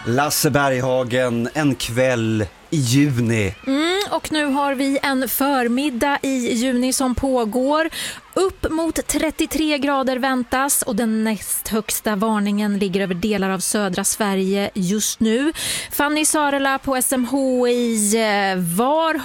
Lasse Berghagen, en kväll i juni. Och nu har vi en förmiddag i juni som pågår. Upp mot 33 grader väntas och den näst högsta varningen ligger över delar av södra Sverige just nu. Fanny Sarela på SMHI, var